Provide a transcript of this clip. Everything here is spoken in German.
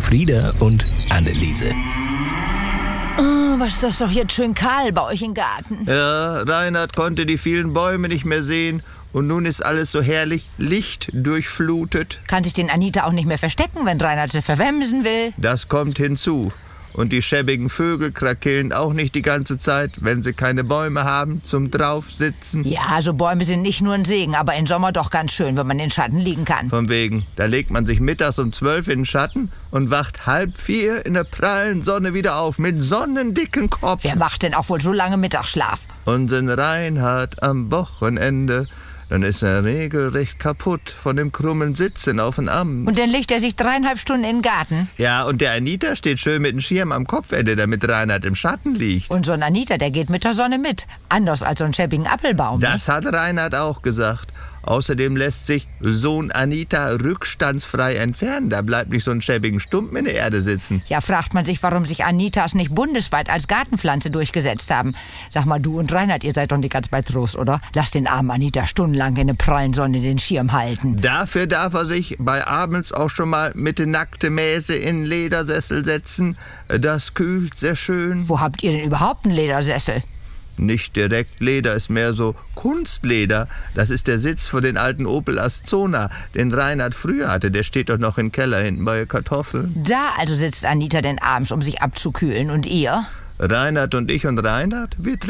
Frieda und Anneliese. Oh, was ist das doch jetzt schön kahl bei euch im Garten. Ja, Reinhard konnte die vielen Bäume nicht mehr sehen und nun ist alles so herrlich lichtdurchflutet. Kann sich den Anita auch nicht mehr verstecken, wenn Reinhard sie verwemsen will? Das kommt hinzu. Und die schäbigen Vögel krakeelen auch nicht die ganze Zeit, wenn sie keine Bäume haben zum Draufsitzen. Ja, so Bäume sind nicht nur ein Segen, aber im Sommer doch ganz schön, wenn man in den Schatten liegen kann. Von wegen, da legt man sich mittags um 12 in den Schatten und wacht 3:30 in der prallen Sonne wieder auf mit sonnendicken Kopf. Wer macht denn auch wohl so lange Mittagsschlaf? Unseren Reinhard am Wochenende, dann ist er regelrecht kaputt von dem krummen Sitzen auf dem Amt. Und dann legt er sich 3,5 Stunden in den Garten. Ja, und der Anita steht schön mit dem Schirm am Kopfende, damit Reinhard im Schatten liegt. Und so ein Anita, der geht mit der Sonne mit. Anders als so ein schäbigen Apfelbaum. Das hat Reinhard auch gesagt. Außerdem lässt sich Sohn Anita rückstandsfrei entfernen. Da bleibt nicht so ein schäbigen Stumpen in der Erde sitzen. Ja, fragt man sich, warum sich Anitas nicht bundesweit als Gartenpflanze durchgesetzt haben. Sag mal, du und Reinhard, ihr seid doch nicht ganz bei Trost, oder? Lasst den armen Anita stundenlang in der prallen Sonne den Schirm halten. Dafür darf er sich bei abends auch schon mal mit der nackten Mäse in den Ledersessel setzen. Das kühlt sehr schön. Wo habt ihr denn überhaupt einen Ledersessel? Nicht direkt Leder, ist mehr so Kunstleder. Das ist der Sitz von den alten Opel Ascona, den Reinhard früher hatte. Der steht doch noch im Keller hinten bei Kartoffeln. Da also sitzt Anita denn abends, um sich abzukühlen. Und ihr? Reinhard und ich und Reinhard, wir